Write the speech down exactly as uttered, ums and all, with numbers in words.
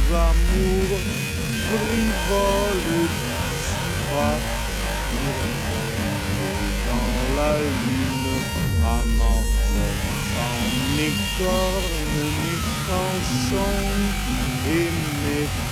amours frivoles distraits dans la lune amante, sans ni cornes ni chansons et mes